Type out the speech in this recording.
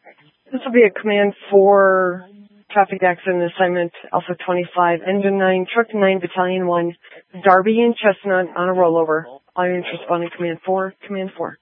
This will be a Command 4 traffic accident assignment, Alpha 25, Engine 9, Truck 9, Battalion 1, Darby and Chestnut on a rollover. All units responding Command 4, Command 4.